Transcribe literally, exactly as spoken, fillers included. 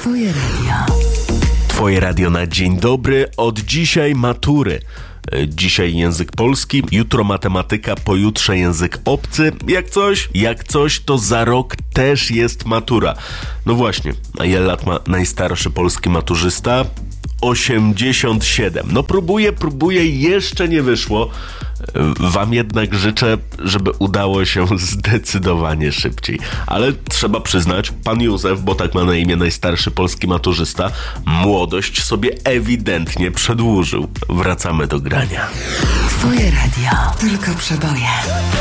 Twoje radio. Twoje radio na dzień dobry. Od dzisiaj matury. Dzisiaj język polski, jutro matematyka, pojutrze język obcy. Jak coś, jak coś, to za rok też jest matura. No właśnie, a ile lat ma najstarszy polski maturzysta? osiemdziesiąt siedem. No próbuję, próbuję, jeszcze nie wyszło. Wam jednak życzę, żeby udało się zdecydowanie szybciej. Ale trzeba przyznać, pan Józef, bo tak ma na imię najstarszy polski maturzysta, młodość sobie ewidentnie przedłużył. Wracamy do grania. Twoje radio. Tylko przeboje.